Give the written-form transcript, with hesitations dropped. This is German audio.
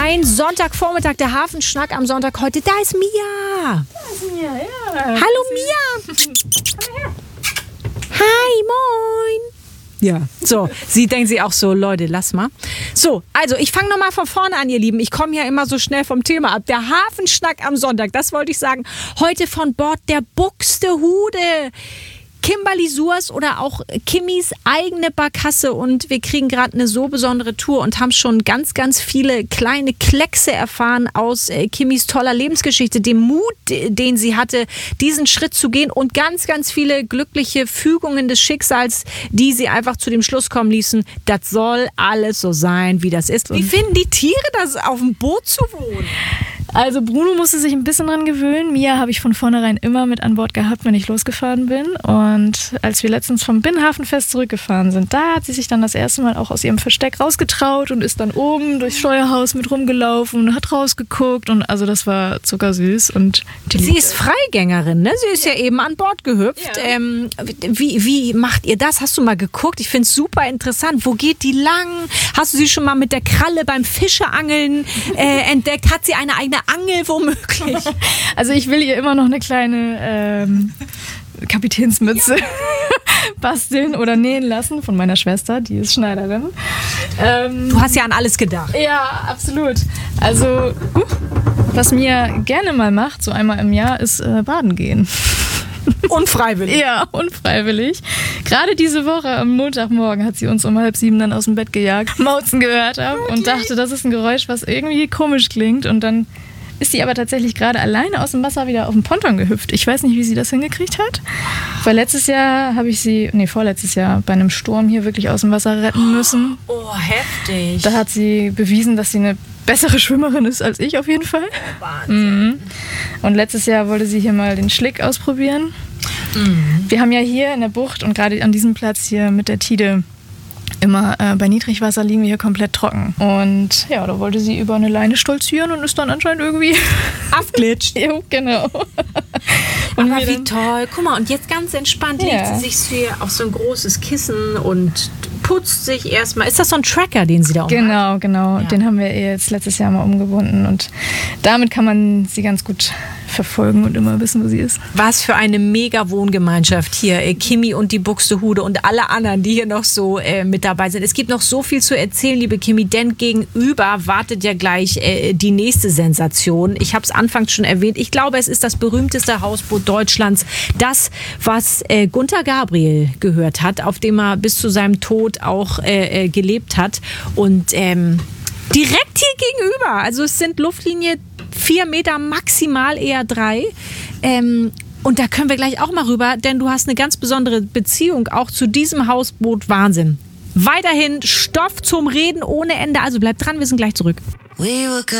Ein Sonntagvormittag, der Hafenschnack am Sonntag heute. Da ist Mia. Hallo Mia. Hi, moin. Ja, so, sie denkt sich auch so, Leute, lass mal. So, also ich fange nochmal von vorne an, ihr Lieben. Ich komme ja immer so schnell vom Thema ab. Der Hafenschnack am Sonntag, das wollte ich sagen. Heute von Bord der Buxtehude. Kimberly Surs oder auch Kimmys eigene Barkasse, und wir kriegen gerade eine so besondere Tour und haben schon ganz, ganz viele kleine Kleckse erfahren aus Kimmys toller Lebensgeschichte, dem Mut, den sie hatte, diesen Schritt zu gehen, und ganz, ganz viele glückliche Fügungen des Schicksals, die sie einfach zu dem Schluss kommen ließen, das soll alles so sein, wie das ist. Wie finden die Tiere das, auf dem Boot zu wohnen? Also Bruno musste sich ein bisschen dran gewöhnen. Mia habe ich von vornherein immer mit an Bord gehabt, wenn ich losgefahren bin. Und als wir letztens vom Binnenhafenfest zurückgefahren sind, da hat sie sich dann das erste Mal auch aus ihrem Versteck rausgetraut und ist dann oben durchs Steuerhaus mit rumgelaufen und hat rausgeguckt. Und also das war zuckersüß. Und sie ist Freigängerin, ne? Sie ist ja eben an Bord gehüpft. Ja. Wie macht ihr das? Hast du mal geguckt? Ich finde es super interessant. Wo geht die lang? Hast du sie schon mal mit der Kralle beim Fischeangeln entdeckt? Hat sie eine eigene Angel womöglich? Also ich will ihr immer noch eine kleine Kapitänsmütze basteln oder nähen lassen von meiner Schwester, die ist Schneiderin. Du hast ja an alles gedacht. Ja, absolut. Also was mir gerne mal macht, so einmal im Jahr, ist baden gehen. Unfreiwillig? Ja, unfreiwillig. Gerade diese Woche am Montagmorgen hat sie uns um 6:30 dann aus dem Bett gejagt, Mauzen gehört haben und dachte, das ist ein Geräusch, was irgendwie komisch klingt, und dann ist sie aber tatsächlich gerade alleine aus dem Wasser wieder auf den Ponton gehüpft. Ich weiß nicht, wie sie das hingekriegt hat, weil vorletztes Jahr bei einem Sturm hier wirklich aus dem Wasser retten müssen. Oh, heftig. Da hat sie bewiesen, dass sie eine bessere Schwimmerin ist als ich auf jeden Fall. Oh, Wahnsinn. Mhm. Und letztes Jahr wollte sie hier mal den Schlick ausprobieren. Mhm. Wir haben ja hier in der Bucht und gerade an diesem Platz hier mit der Tide immer bei Niedrigwasser liegen wir hier komplett trocken. Und ja, da wollte sie über eine Leine stolzieren und ist dann anscheinend irgendwie abglitscht. Jo, genau. Und aber wie toll. Guck mal, und jetzt ganz entspannt legt sie sich hier auf so ein großes Kissen und putzt sich erstmal. Ist das so ein Tracker, den sie da umhat? Genau. Ja. Den haben wir jetzt letztes Jahr mal umgebunden, und damit kann man sie ganz gut verfolgen und immer wissen, wo sie ist. Was für eine mega Wohngemeinschaft hier. Kimmy und die Buxtehude und alle anderen, die hier noch so mit dabei sind. Es gibt noch so viel zu erzählen, liebe Kimmy, denn gegenüber wartet ja gleich die nächste Sensation. Ich habe es anfangs schon erwähnt. Ich glaube, es ist das berühmteste Hausboot Deutschlands. Das, was Gunther Gabriel gehört hat, auf dem er bis zu seinem Tod auch gelebt hat. Und direkt hier gegenüber. Also es sind Luftlinie 4 Meter, maximal eher 3. Und da können wir gleich auch mal rüber, denn du hast eine ganz besondere Beziehung auch zu diesem Hausboot. Wahnsinn. Weiterhin Stoff zum Reden ohne Ende. Also bleibt dran, wir sind gleich zurück.